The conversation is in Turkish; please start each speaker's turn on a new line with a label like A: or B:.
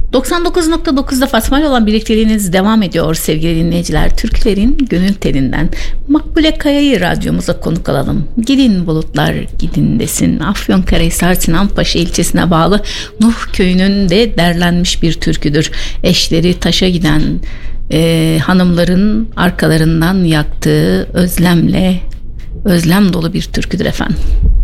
A: 99.9'da Fatma ile olan birlikteliğiniz devam ediyor sevgili dinleyiciler. Türklerin gönül telinden Makbule Kaya'yı radyomuza konuk alalım. Gidin bulutlar gidin desin. Afyonkarahisar Sinanpaşa ilçesine bağlı Nuh köyünün de derlenmiş bir türküdür. Eşleri taşa giden hanımların arkalarından yaktığı özlem dolu bir türküdür efendim.